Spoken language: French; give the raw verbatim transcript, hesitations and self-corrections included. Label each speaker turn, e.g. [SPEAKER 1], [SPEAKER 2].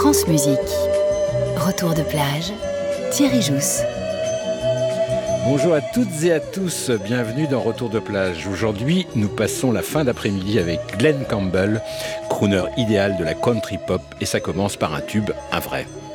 [SPEAKER 1] France Musique. Retour de plage, Thierry Jousse.
[SPEAKER 2] Bonjour à toutes et à tous, bienvenue dans Retour de plage. Aujourd'hui, nous passons la fin d'après-midi avec Glen Campbell, crooner idéal de la country pop, et ça commence par un tube, un vrai.